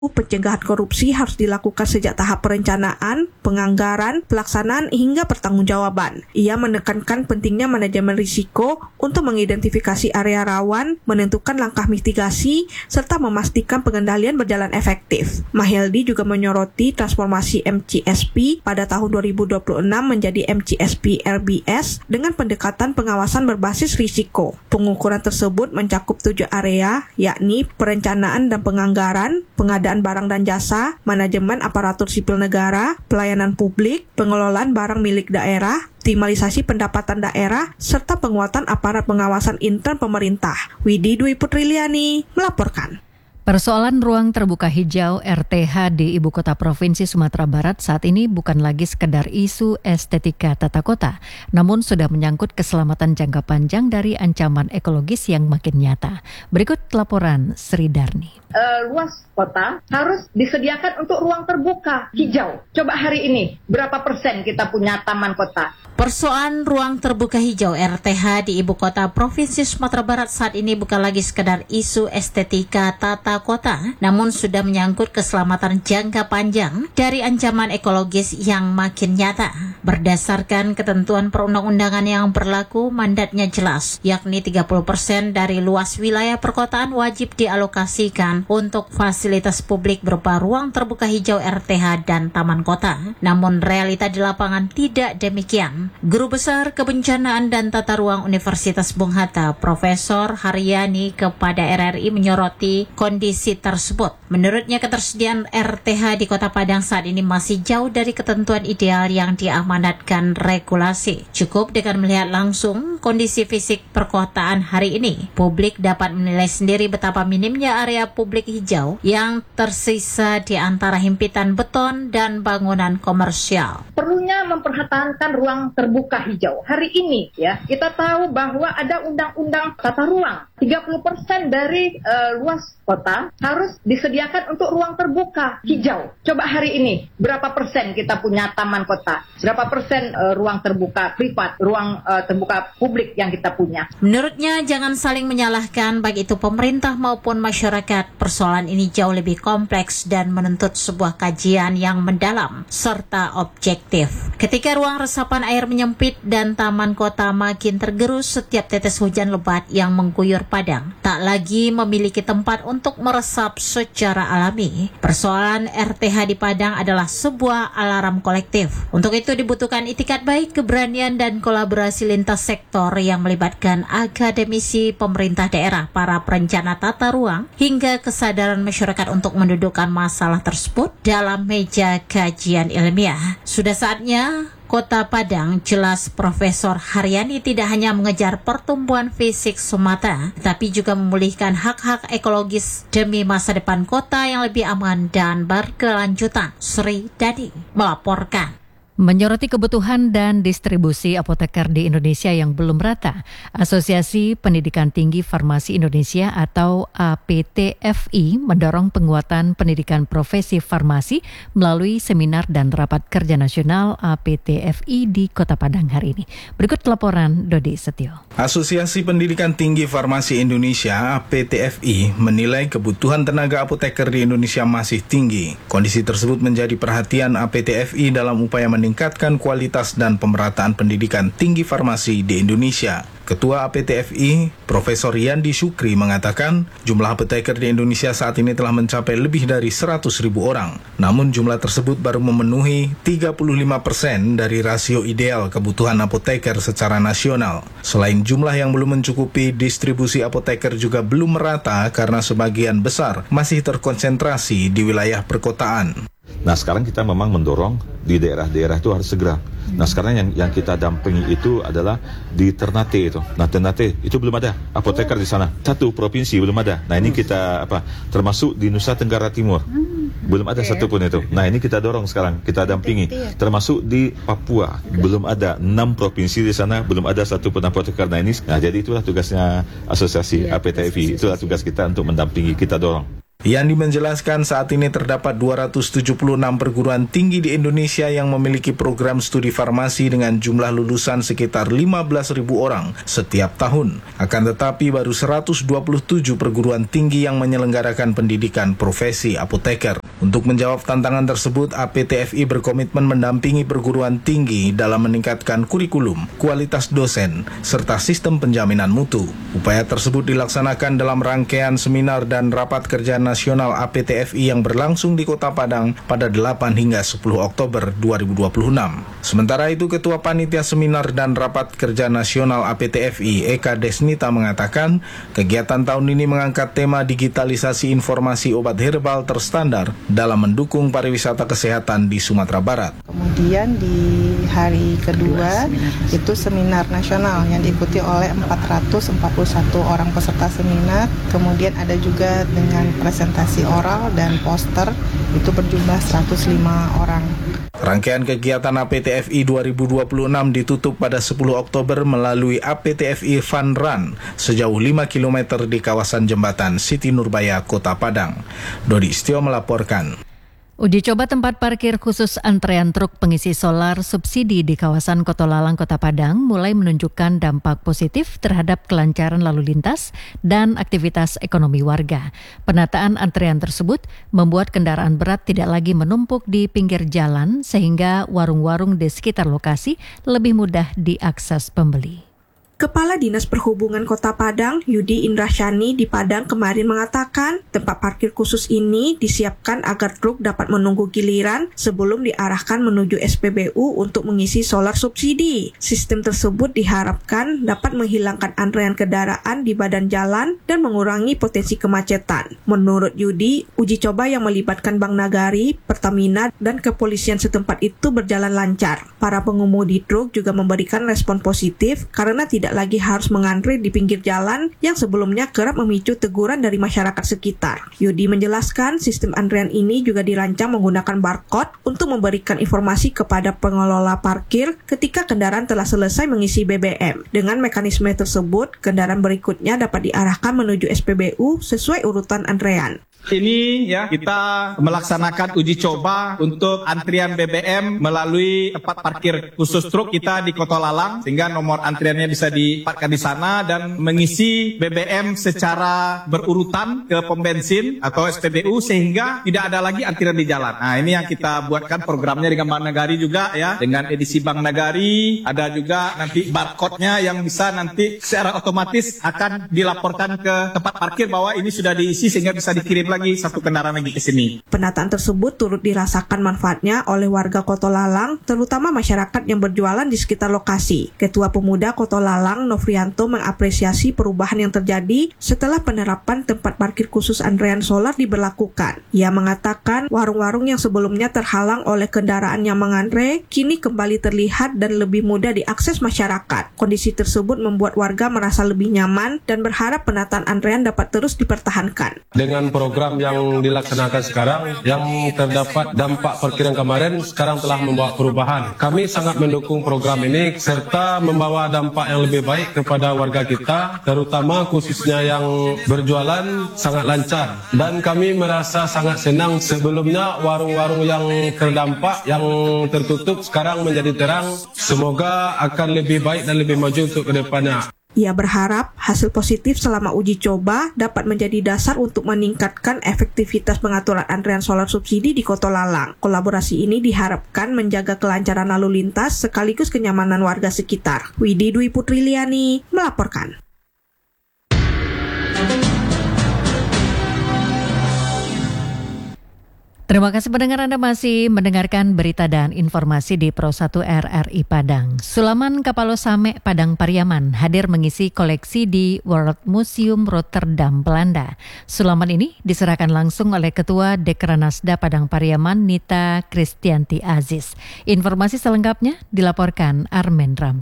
Pencegahan korupsi harus dilakukan sejak tahap perencanaan, penganggaran, pelaksanaan hingga pertanggungjawaban. Ia menekankan pentingnya manajemen risiko untuk mengidentifikasi area rawan, menentukan langkah mitigasi, serta memastikan pengendalian berjalan efektif. Mahyeldi juga menyoroti transformasi MCSP pada tahun 2026 menjadi MCSP RBS dengan pendekatan pengawasan berbasis risiko. Pengukuran tersebut mencakup 7 area, yakni perencanaan dan penganggaran, pengadaan barang dan jasa, manajemen aparatur sipil negara, pelayanan publik, pengelolaan barang milik daerah, optimalisasi pendapatan daerah, serta penguatan aparat pengawasan intern pemerintah. Widi Dwi Putriliani melaporkan. Persoalan ruang terbuka hijau RTH di Ibu Kota Provinsi Sumatera Barat saat ini bukan lagi sekedar isu estetika tata kota, namun sudah menyangkut keselamatan jangka panjang dari ancaman ekologis yang makin nyata. Berikut laporan Sri Darni. Luas kota harus disediakan untuk ruang terbuka hijau. Coba hari ini, berapa persen kita punya taman kota? Persoalan ruang terbuka hijau RTH di Ibu Kota Provinsi Sumatera Barat saat ini bukan lagi sekedar isu estetika tata kota, namun sudah menyangkut keselamatan jangka panjang dari ancaman ekologis yang makin nyata. Berdasarkan ketentuan perundang-undangan yang berlaku, mandatnya jelas, yakni 30% dari luas wilayah perkotaan wajib dialokasikan untuk fasilitas publik berupa ruang terbuka hijau RTH dan taman kota. Namun realita di lapangan tidak demikian. Guru Besar Kebencanaan dan Tata Ruang Universitas Bung Hatta, Profesor Haryani kepada RRI menyoroti kondisi tersebut. Menurutnya ketersediaan RTH di Kota Padang saat ini masih jauh dari ketentuan ideal yang diamanatkan regulasi. Cukup dengan melihat langsung kondisi fisik perkotaan hari ini, publik dapat menilai sendiri betapa minimnya area publik hijau yang tersisa di antara himpitan beton dan bangunan komersial. Perlunya mempertahankan ruang terbuka hijau. Hari ini ya, kita tahu bahwa ada undang-undang tata ruang. 30% dari luas kota harus disediakan untuk ruang terbuka hijau. Coba hari ini, berapa persen kita punya taman kota? Berapa persen ruang terbuka privat, ruang terbuka publik yang kita punya? Menurutnya jangan saling menyalahkan baik itu pemerintah maupun masyarakat. Persoalan ini jauh lebih kompleks dan menuntut sebuah kajian yang mendalam serta objektif. Ketika ruang resapan air menyempit dan taman kota makin tergerus setiap tetes hujan lebat yang mengguyur Padang, tak lagi memiliki tempat untuk meresap secara alami. Persoalan RTH di Padang adalah sebuah alarm kolektif. Untuk itu dibutuhkan itikat baik, keberanian dan kolaborasi lintas sektor yang melibatkan akademisi, pemerintah daerah, para perencana tata ruang, hingga kesadaran masyarakat untuk mendudukkan masalah tersebut dalam meja kajian ilmiah. Sudah saatnya Kota Padang, jelas Profesor Haryani, tidak hanya mengejar pertumbuhan fisik semata, tapi juga memulihkan hak-hak ekologis demi masa depan kota yang lebih aman dan berkelanjutan. Sri Dadi melaporkan. Menyoroti kebutuhan dan distribusi apoteker di Indonesia yang belum rata, Asosiasi Pendidikan Tinggi Farmasi Indonesia atau APTFI mendorong penguatan pendidikan profesi farmasi melalui seminar dan rapat kerja nasional APTFI di Kota Padang hari ini. Berikut laporan Dodi Setio. Asosiasi Pendidikan Tinggi Farmasi Indonesia APTFI menilai kebutuhan tenaga apoteker di Indonesia masih tinggi. Kondisi tersebut menjadi perhatian APTFI dalam upaya meningkatkan kualitas dan pemerataan pendidikan tinggi farmasi di Indonesia. Ketua APTFI, Profesor Yandi Syukri mengatakan jumlah apoteker di Indonesia saat ini telah mencapai lebih dari 100.000 orang. Namun jumlah tersebut baru memenuhi 35% dari rasio ideal kebutuhan apoteker secara nasional. Selain jumlah yang belum mencukupi, distribusi apoteker juga belum merata karena sebagian besar masih terkonsentrasi di wilayah perkotaan. Nah sekarang kita memang mendorong di daerah-daerah itu harus segera. Nah sekarang yang kita dampingi itu adalah di Ternate itu. Nah Ternate itu belum ada apoteker di sana. Satu provinsi belum ada. Nah ini kita termasuk di Nusa Tenggara Timur. Belum ada satupun itu. Nah ini kita dorong sekarang, kita dampingi. Termasuk di Papua. Belum ada 6 provinsi di sana, belum ada satupun apoteker. Nah ini, jadi itulah tugasnya asosiasi APTFI. Itulah tugas kita untuk mendampingi, kita dorong. Yandi menjelaskan saat ini terdapat 276 perguruan tinggi di Indonesia yang memiliki program studi farmasi dengan jumlah lulusan sekitar 15.000 orang setiap tahun. Akan tetapi baru 127 perguruan tinggi yang menyelenggarakan pendidikan profesi apoteker. Untuk menjawab tantangan tersebut, APTFI berkomitmen mendampingi perguruan tinggi dalam meningkatkan kurikulum, kualitas dosen, serta sistem penjaminan mutu. Upaya tersebut dilaksanakan dalam rangkaian seminar dan rapat kerja nasional APTFI yang berlangsung di Kota Padang pada 8 hingga 10 Oktober 2026. Sementara itu, Ketua Panitia Seminar dan Rapat Kerja Nasional APTFI, Eka Desnita, mengatakan kegiatan tahun ini mengangkat tema digitalisasi informasi obat herbal terstandar dalam mendukung pariwisata kesehatan di Sumatera Barat. Kemudian di hari kedua itu seminar nasional yang diikuti oleh 441 orang peserta seminar. Kemudian ada juga dengan presentasi oral dan poster itu berjumlah 105 orang. Rangkaian kegiatan APTFI 2026 ditutup pada 10 Oktober melalui APTFI Fun Run sejauh 5 km di kawasan jembatan Siti Nurbaya, Kota Padang. Dodi Istio melaporkan. Uji coba tempat parkir khusus antrean truk pengisi solar subsidi di kawasan Kotolalang, Kota Padang mulai menunjukkan dampak positif terhadap kelancaran lalu lintas dan aktivitas ekonomi warga. Penataan antrean tersebut membuat kendaraan berat tidak lagi menumpuk di pinggir jalan sehingga warung-warung di sekitar lokasi lebih mudah diakses pembeli. Kepala Dinas Perhubungan Kota Padang, Yudi Indrasyani di Padang kemarin mengatakan tempat parkir khusus ini disiapkan agar truk dapat menunggu giliran sebelum diarahkan menuju SPBU untuk mengisi solar subsidi. Sistem tersebut diharapkan dapat menghilangkan antrean kendaraan di badan jalan dan mengurangi potensi kemacetan. Menurut Yudi, uji coba yang melibatkan Bank Nagari, Pertamina, dan kepolisian setempat itu berjalan lancar. Para pengemudi truk juga memberikan respon positif karena tidak lagi harus mengantri di pinggir jalan yang sebelumnya kerap memicu teguran dari masyarakat sekitar. Yudi menjelaskan sistem antrean ini juga dirancang menggunakan barcode untuk memberikan informasi kepada pengelola parkir ketika kendaraan telah selesai mengisi BBM. Dengan mekanisme tersebut, kendaraan berikutnya dapat diarahkan menuju SPBU sesuai urutan antrean. Ini ya kita melaksanakan uji coba untuk antrian BBM melalui tempat parkir khusus truk kita di Kotolalang sehingga nomor antriannya bisa ditempatkan di sana dan mengisi BBM secara berurutan ke pom bensin atau SPBU sehingga tidak ada lagi antrian di jalan. Nah, ini yang kita buatkan programnya dengan Bank Nagari juga ya, dengan edisi Bank Nagari, ada juga nanti barcode-nya yang bisa nanti secara otomatis akan dilaporkan ke tempat parkir bahwa ini sudah diisi sehingga bisa dikirim lagi satu kendaraan lagi ke sini. Penataan tersebut turut dirasakan manfaatnya oleh warga Kotolalang, terutama masyarakat yang berjualan di sekitar lokasi. Ketua Pemuda Kotolalang, Novrianto, mengapresiasi perubahan yang terjadi setelah penerapan tempat parkir khusus antrean solar diberlakukan. Ia mengatakan warung-warung yang sebelumnya terhalang oleh kendaraan yang mengantre, kini kembali terlihat dan lebih mudah diakses masyarakat. Kondisi tersebut membuat warga merasa lebih nyaman dan berharap penataan antrean dapat terus dipertahankan. Dengan program yang dilaksanakan sekarang, yang terdapat dampak parkiran kemarin sekarang telah membawa perubahan. Kami sangat mendukung program ini serta membawa dampak yang lebih baik kepada warga kita, terutama khususnya yang berjualan sangat lancar. Dan kami merasa sangat senang sebelumnya warung-warung yang terdampak, yang tertutup sekarang menjadi terang. Semoga akan lebih baik dan lebih maju untuk ke depannya. Ia berharap hasil positif selama uji coba dapat menjadi dasar untuk meningkatkan efektivitas pengaturan antrean solar subsidi di Kotolalang. Kolaborasi ini diharapkan menjaga kelancaran lalu lintas sekaligus kenyamanan warga sekitar. Widi Dwi Putriliani melaporkan. Terima kasih pendengar, Anda masih mendengarkan berita dan informasi di Pro 1 RRI Padang. Sulaman Kapalo Same Padang Pariaman hadir mengisi koleksi di World Museum Rotterdam, Belanda. Sulaman ini diserahkan langsung oleh Ketua Dekranasda Padang Pariaman Nita Kristianti Aziz. Informasi selengkapnya dilaporkan Armen Ramli.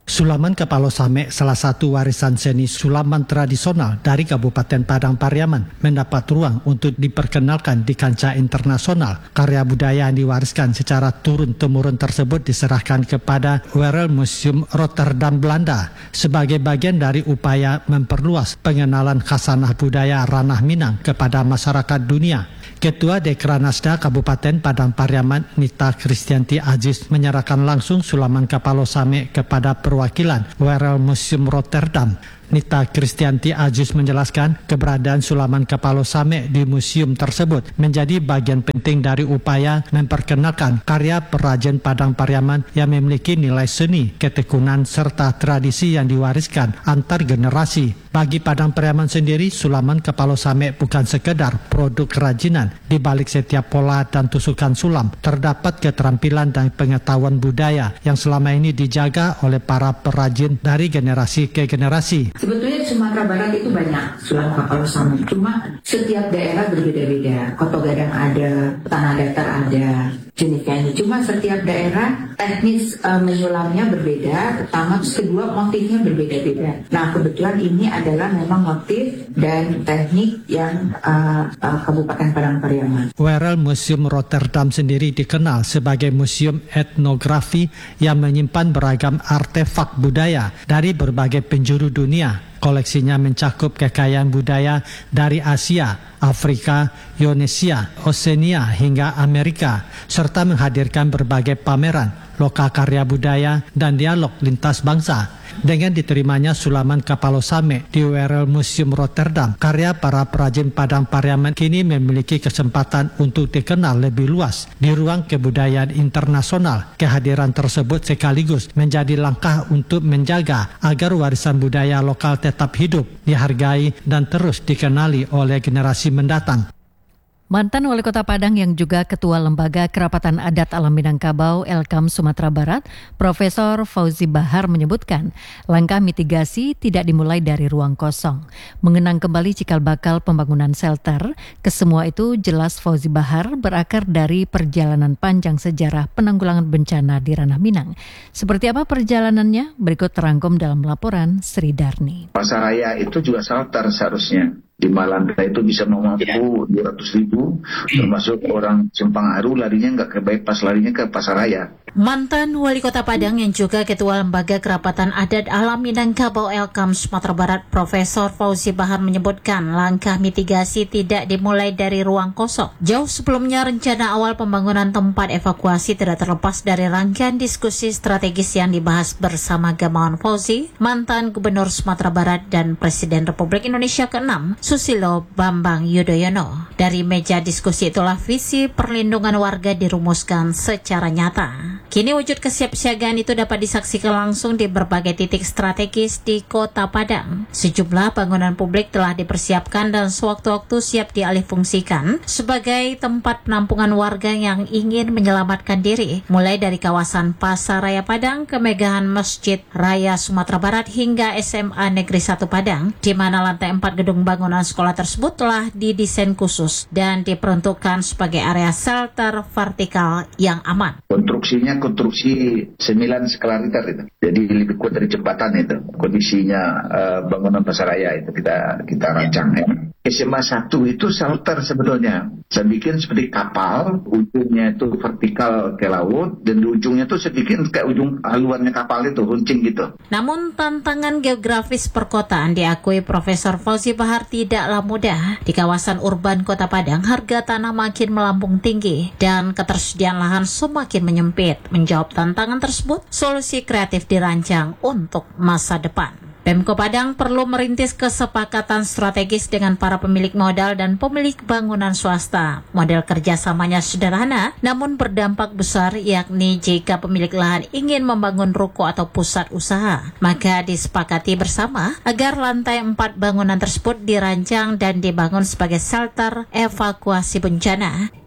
Sulaman Kapalo Same, salah satu warisan seni sulaman tradisional dari Kabupaten Padang Pariaman, mendapat ruang untuk diperkenalkan di kancah internasional. Karya budaya yang diwariskan secara turun-temurun tersebut diserahkan kepada Wereldmuseum Rotterdam, Belanda, sebagai bagian dari upaya memperluas pengenalan khasanah budaya ranah Minang kepada masyarakat dunia. Ketua Dekranasda Kabupaten Padang Pariaman, Nita Kristianti Aziz, menyerahkan langsung Sulaman Kapalo Same kepada perwakilan Wereldmuseum Rotterdam. Nita Kristianti Aziz menjelaskan keberadaan Sulaman Kapalo Same di museum tersebut menjadi bagian penting dari upaya memperkenalkan karya perajin Padang Pariaman yang memiliki nilai seni, ketekunan, serta tradisi yang diwariskan antar generasi. Bagi Padang Pariaman sendiri, Sulaman Kapalo Same bukan sekedar produk kerajinan. Di balik setiap pola dan tusukan sulam, terdapat keterampilan dan pengetahuan budaya yang selama ini dijaga oleh para perajin dari generasi ke generasi. Sebetulnya di Sumatera Barat itu banyak sulam Kapalo Same, cuma setiap daerah berbeda-beda. Koto Gadang ada, Tanah Datar ada, jenisnya ini. Cuma setiap daerah teknis menyulamnya berbeda, pertama, kedua motifnya berbeda-beda. Nah kebetulan ini adalah memang motif dan teknik yang Kabupaten Padang Pariaman. Wereldmuseum Rotterdam sendiri dikenal sebagai museum etnografi yang menyimpan beragam artefak budaya dari berbagai penjuru dunia. Koleksinya mencakup kekayaan budaya dari Asia, Afrika, Indonesia, Oseania hingga Amerika, serta menghadirkan berbagai pameran, lokal karya budaya, dan dialog lintas bangsa. Dengan diterimanya Sulaman Kapalo Same di Wereldmuseum Rotterdam, karya para perajin Padang Pariaman kini memiliki kesempatan untuk dikenal lebih luas di ruang kebudayaan internasional. Kehadiran tersebut sekaligus menjadi langkah untuk menjaga agar warisan budaya lokal tetap hidup, dihargai, dan terus dikenali oleh generasi mendatang. Mantan Wali Kota Padang yang juga Ketua Lembaga Kerapatan Adat Alam Minangkabau Elkam Sumatera Barat, Profesor Fauzi Bahar menyebutkan langkah mitigasi tidak dimulai dari ruang kosong. Mengenang kembali cikal bakal pembangunan shelter, kesemua itu jelas Fauzi Bahar berakar dari perjalanan panjang sejarah penanggulangan bencana di ranah Minang. Seperti apa perjalanannya? Berikut terangkum dalam laporan Sri Darni. Pasaraya itu juga shelter seharusnya. Di Malanda itu bisa memampu 200.000, termasuk orang Simpang Aru larinya nggak ke bypass, larinya ke Pasaraya. Mantan Wali Kota Padang yang juga Ketua Lembaga Kerapatan Adat Alam Minangkabau Elkam Sumatera Barat, Profesor Fauzi Bahar menyebutkan langkah mitigasi tidak dimulai dari ruang kosong. Jauh sebelumnya rencana awal pembangunan tempat evakuasi tidak terlepas dari rangkaian diskusi strategis yang dibahas bersama Gamawan Fauzi, mantan Gubernur Sumatera Barat dan Presiden Republik Indonesia ke-6, Susilo Bambang Yudhoyono. Dari meja diskusi itulah visi perlindungan warga dirumuskan secara nyata. Kini wujud kesiapsiagaan itu dapat disaksikan langsung di berbagai titik strategis di Kota Padang. Sejumlah bangunan publik telah dipersiapkan dan sewaktu-waktu siap dialihfungsikan sebagai tempat penampungan warga yang ingin menyelamatkan diri, mulai dari kawasan Pasaraya Padang ke Megahan Masjid Raya Sumatera Barat hingga SMA Negeri 1 Padang, di mana lantai 4 gedung bangunan sekolah tersebut telah didesain khusus dan diperuntukkan sebagai area shelter vertikal yang aman. Konstruksinya konstruksi 9 skala Richter itu. Jadi lebih kuat dari jembatan itu. Kondisinya bangunan Pasaraya itu kita rancang ya. SMA 1 itu shelter sebetulnya. Saya bikin seperti kapal, ujungnya itu vertikal ke laut, dan di ujungnya itu saya bikin kayak ujung haluannya kapal itu, runcing gitu. Namun tantangan geografis perkotaan diakui Profesor Fauzi Bahar tidaklah mudah. Di kawasan urban Kota Padang, harga tanah makin melambung tinggi dan ketersediaan lahan semakin menyempit. Menjawab tantangan tersebut, solusi kreatif dirancang untuk masa depan. Pemko Padang perlu merintis kesepakatan strategis dengan para pemilik modal dan pemilik bangunan swasta. Model kerjasamanya sederhana, namun berdampak besar, yakni jika pemilik lahan ingin membangun ruko atau pusat usaha, maka disepakati bersama agar lantai 4 bangunan tersebut dirancang dan dibangun sebagai shelter evakuasi bencana.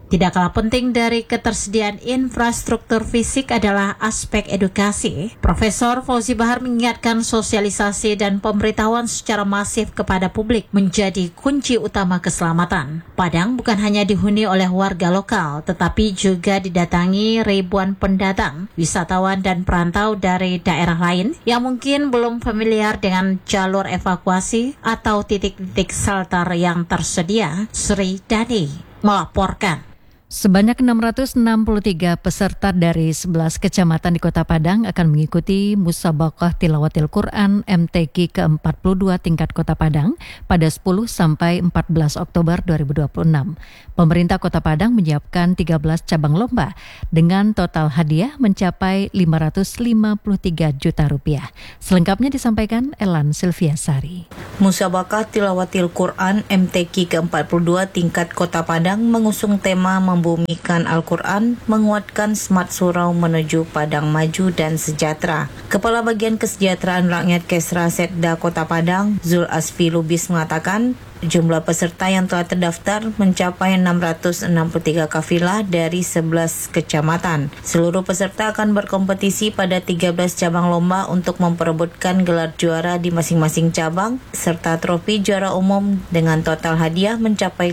Tidak kalah penting dari ketersediaan infrastruktur fisik adalah aspek edukasi. Profesor Fauzi Bahar mengingatkan sosialisasi dan pemberitahuan secara masif kepada publik menjadi kunci utama keselamatan. Padang bukan hanya dihuni oleh warga lokal, tetapi juga didatangi ribuan pendatang, wisatawan dan perantau dari daerah lain yang mungkin belum familiar dengan jalur evakuasi atau titik-titik shelter yang tersedia. Sri Dani melaporkan. Sebanyak 663 peserta dari 11 kecamatan di Kota Padang akan mengikuti Musabaqah Tilawatil Quran MTQ ke-42 tingkat Kota Padang pada 10 sampai 14 Oktober 2026. Pemerintah Kota Padang menyiapkan 13 cabang lomba dengan total hadiah mencapai 553 juta rupiah. Selengkapnya disampaikan Elan Silviasari. Musabaqah Tilawatil Quran MTQ ke-42 tingkat Kota Padang mengusung tema membumikan Al-Quran, menguatkan Smart Surau menuju Padang Maju dan Sejahtera. Kepala Bagian Kesejahteraan Rakyat Kesra Setda Kota Padang, Zul Asfi Lubis mengatakan, jumlah peserta yang telah terdaftar mencapai 663 kafilah dari 11 kecamatan. Seluruh peserta akan berkompetisi pada 13 cabang lomba untuk memperebutkan gelar juara di masing-masing cabang, serta trofi juara umum dengan total hadiah mencapai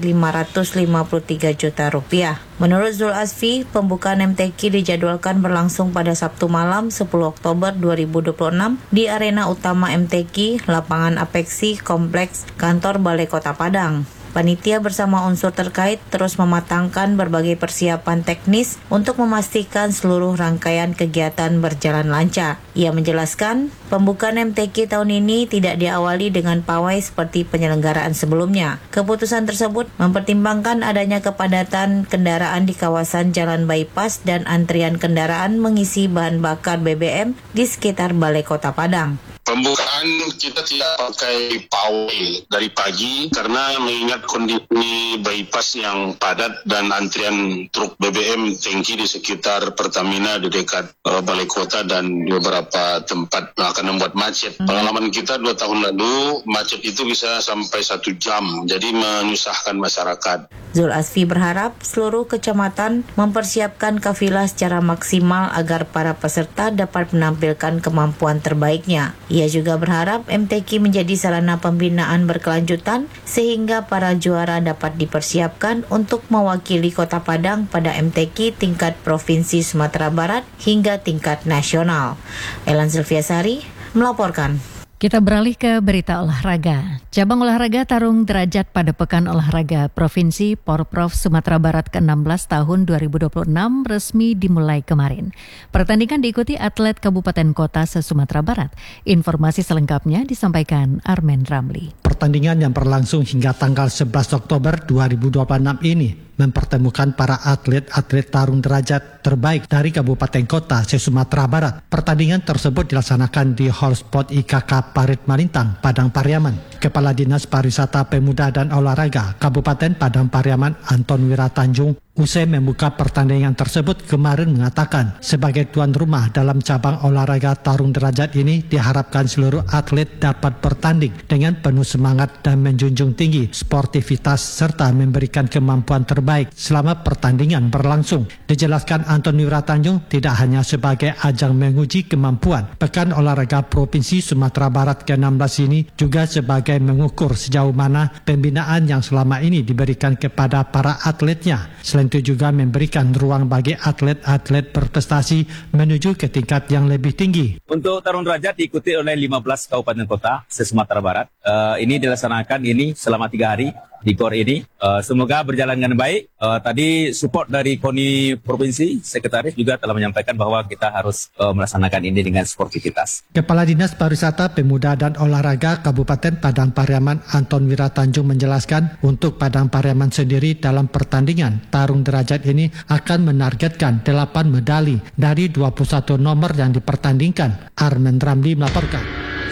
553 juta rupiah. Menurut Zul Asfi, pembukaan MTQ dijadwalkan berlangsung pada Sabtu malam 10 Oktober 2026 di arena utama MTQ, lapangan Apeksi, Kompleks Kantor Balai Kota Padang. Panitia bersama unsur terkait terus mematangkan berbagai persiapan teknis untuk memastikan seluruh rangkaian kegiatan berjalan lancar. Ia menjelaskan, pembukaan MTQ tahun ini tidak diawali dengan pawai seperti penyelenggaraan sebelumnya. Keputusan tersebut mempertimbangkan adanya kepadatan kendaraan di kawasan Jalan Bypass dan antrian kendaraan mengisi bahan bakar BBM di sekitar Balai Kota Padang. Pembukaan kita tidak pakai pawai dari pagi karena mengingat kondisi bypass yang padat dan antrian truk BBM tangki di sekitar Pertamina di dekat Balai Kota dan beberapa tempat akan membuat macet. Pengalaman kita 2 tahun lalu macet itu bisa sampai 1 jam, jadi menyusahkan masyarakat. Zul Asfi berharap seluruh kecamatan mempersiapkan kafilah secara maksimal agar para peserta dapat menampilkan kemampuan terbaiknya. Ia juga berharap MTQ menjadi sarana pembinaan berkelanjutan sehingga para juara dapat dipersiapkan untuk mewakili Kota Padang pada MTQ tingkat Provinsi Sumatera Barat hingga tingkat nasional. Elan Silviasari melaporkan. Kita beralih ke berita olahraga. Cabang olahraga tarung derajat pada Pekan Olahraga Provinsi Porprov Sumatera Barat ke-16 tahun 2026 resmi dimulai kemarin. Pertandingan diikuti atlet kabupaten kota se-Sumatera Barat. Informasi selengkapnya disampaikan Armen Ramli. Pertandingan yang berlangsung hingga tanggal 11 Oktober 2026 ini mempertemukan para atlet-atlet tarung derajat terbaik dari kabupaten kota se-Sumatera Barat. Pertandingan tersebut dilaksanakan di Hall Sport IKK Parit Malintang, Padang Pariaman. Kepala Dinas Pariwisata Pemuda dan Olahraga Kabupaten Padang Pariaman Anton Wiratanjung usai membuka pertandingan tersebut kemarin mengatakan sebagai tuan rumah dalam cabang olahraga tarung derajat ini diharapkan seluruh atlet dapat bertanding dengan penuh semangat dan menjunjung tinggi sportivitas serta memberikan kemampuan terbaik selama pertandingan berlangsung. Dijelaskan Anton Wiratanjung tidak hanya sebagai ajang menguji kemampuan, Pekan Olahraga Provinsi Sumatera Barat ke-16 ini juga sebagai mengukur sejauh mana pembinaan yang selama ini diberikan kepada para atletnya. Selain itu juga memberikan ruang bagi atlet-atlet berprestasi menuju ke tingkat yang lebih tinggi. Untuk tarung derajat diikuti oleh 15 kabupaten kota se-Sumatera Barat. Ini dilaksanakan selama 3 hari di KOR ini. Semoga berjalan dengan baik. Tadi support dari KONI Provinsi, Sekretaris juga telah menyampaikan bahwa kita harus melaksanakan ini dengan sportivitas. Kepala Dinas Pariwisata Pemuda dan Olahraga Kabupaten Padang Pariaman Anton Wiratanjung menjelaskan untuk Padang Pariaman sendiri dalam pertandingan tarung derajat ini akan menargetkan 8 medali dari 21 nomor yang dipertandingkan. Armen Ramli melaporkan.